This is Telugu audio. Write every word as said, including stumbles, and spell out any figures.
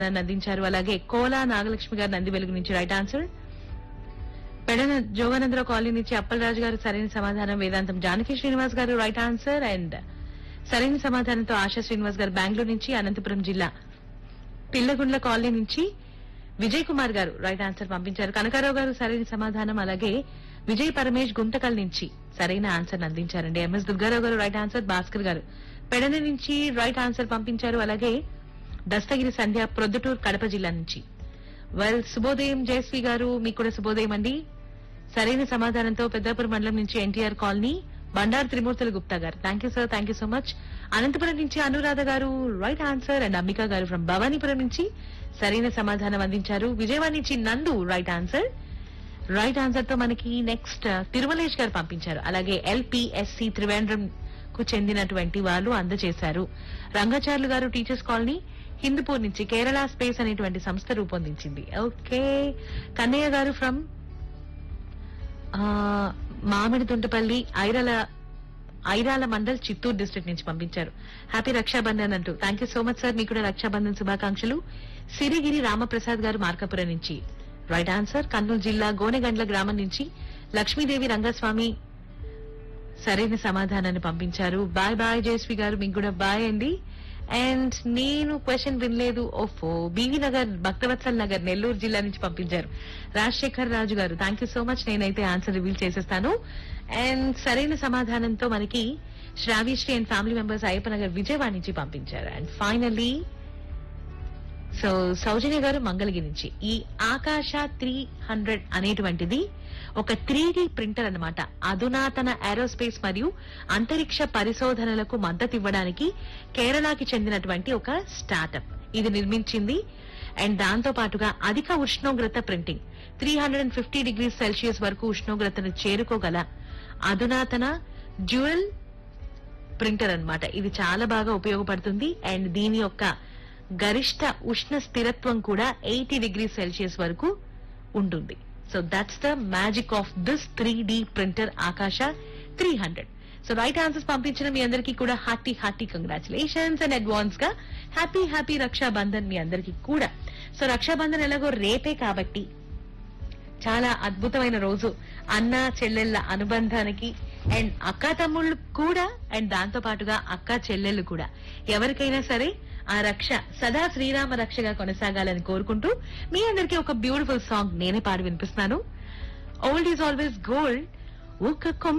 అందించారు. అలాగే కోలా నాగలక్ష్మి గారు నంది వెలుగు నుంచి right answer. Pedana Jogananda Rao colony నుంచి అప్పలరాజు గారు సరైన సమాధానం. వేదాంతం జానకి శ్రీనివాస్ గారు రైట్ ఆన్సర్. అండ్ సరైన సమాధానంతో ఆశా శ్రీనివాస్ గారు బెంగళూరు నుంచి. అనంతపురం జిల్లా పిల్లగుండ్ల కాలనీ నుంచి విజయ్ కుమార్ గారు రైట్ ఆన్సర్ పంపించారు. కనకారావు గారు సరైన సమాధానం. అలాగే విజయ్ పరమేష్ గుంతకల్ నుంచి సరైన ఆన్సర్ అందించారండి. ఎంఎస్ దుర్గారావు గారు రైట్ ఆన్సర్. భాస్కర్ గారు పెడన నుంచి రైట్ ఆన్సర్ పంపించారు. అలాగే దస్తగిరి సంధ్య ప్రొద్దుటూరు కడప జిల్లా నుంచి. వెల్ శుభోదయం జయశ్రీ గారు, మీకు కూడా శుభోదయం అండి. సరైన సమాధానంతో పెద్దాపురం మండలం నుంచి ఎన్టీఆర్ కాలనీ బండారు త్రిమూర్తుల గుప్తా గారు. Thank you sir, thank you so much. Anantapuram నుంచి అనురాధ గారు రైట్ ఆన్సర్. అండ్ అంబికా గారు ఫ్రం భవానీపురం నుంచి సరైన సమాధానం అందించారు. విజయవాడ నుంచి నందు రైట్ ఆన్సర్. రైట్ ఆన్సర్ తో మనకి నెక్స్ట్ తిరుమలేష్ గారు పంపించారు. అలాగే ఎల్పిఎస్సి త్రివేంద్రం కు చెందినటువంటి వాళ్ళు అందజేశారు. రంగాచార్యులు గారు టీచర్స్ కాలనీ హిందూపూర్ నుంచి కేరళ స్పేస్ అనేటువంటి సంస్థ రూపొందించింది. ఓకే. కన్నయ్య గారు ఫ్రమ్ మామిడి తుంటపల్లి ఐరాల ఐరాల మండల్ చిత్తూరు డిస్ట్రిక్ట్ నుంచి పంపించారు. హ్యాపీ రక్షాబంధన్ అంటూ. Thank you so much sir, మీకు కూడా రక్షాబంధన్ శుభాకాంక్షలు. సిరిగిరి రామప్రసాద్ గారు మార్కాపురం నుంచి రైట్ ఆన్సర్. కర్నూలు జిల్లా గోనెగండ్ల గ్రామం నుంచి లక్ష్మీదేవి రంగస్వామి సరైన సమాధానాన్ని పంపించారు. బాయ్ బాయ్ జయశ్రీ గారు, మీకు కూడా బాయ్ అండి. అండ్ నేను క్వశ్చన్ వినలేదు. ఓఫో. బీవీ నగర్ భక్తవత్సల్ నగర్ నెల్లూరు జిల్లా నుంచి పంపించారు రాజశేఖర్ రాజు గారు. Thank you so much. నేనైతే ఆన్సర్ రివీల్ చేసేస్తాను. అండ్ సరైన సమాధానంతో మనకి Sravyasri and family members Ayyappa Nagar Vijayawada నుంచి పంపించారు. అండ్ ఫైనల్లీ సో సౌజన్య గారు మంగళగిరి నుంచి ఈ ఆకాశ త్రీ హండ్రెడ్ అనేటువంటిది ఒక త్రీ డి ప్రింటర్ అన్నమాట. అధునాతన ఏరోస్పేస్ మరియు అంతరిక్ష పరిశోధనలకు మద్దతు ఇవ్వడానికి కేరళకి చెందినటువంటి ఒక స్టార్టప్ ఇది నిర్మించింది. అండ్ దాంతో పాటుగా అధిక ఉష్ణోగ్రత printing three hundred and fifty degree Celsius వరకు ఉష్ణోగ్రతను చేరుకోగల అధునాతన డ్యూయల్ ప్రింటర్ అన్నమాట. ఇది చాలా బాగా ఉపయోగపడుతుంది. అండ్ దీని యొక్క గరిష్ట ఉష్ణ స్థిరత్వం కూడా ఎయిటీ డిగ్రీ సెల్సియస్ వరకు ఉంటుంది. So that's the magic of this three D printer ఆకాశ three hundred. So right answers పంపించిన మీ అందరికీ కూడా hearty hearty congratulations and advance గా హ్యాపీ హ్యాపీ రక్షాబంధన్ మీ అందరికీ కూడా. సో రక్షాబంధన్ ఎలాగో రేపే కాబట్టి చాలా అద్భుతమైన రోజు అన్న చెల్లెళ్ల అనుబంధానికి. అండ్ అక్క తమ్ముళ్ళు కూడా, అండ్ దాంతో పాటుగా అక్క చెల్లెళ్లు కూడా, ఎవరికైనా సరే ఆ రక్ష సదా శ్రీరామ రక్షగా కొనసాగాలని కోరుకుంటూ మీ అందరికీ ఒక బ్యూటిఫుల్ సాంగ్ నేనే పాడి వినిపిస్తున్నాను. Old is always gold. ఒక